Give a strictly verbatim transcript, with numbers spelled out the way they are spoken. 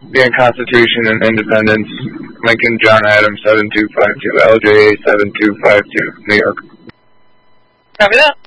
being Constitution and Independence, Lincoln John Adams seven two five two, L J A seven two five two, New York. Copy that.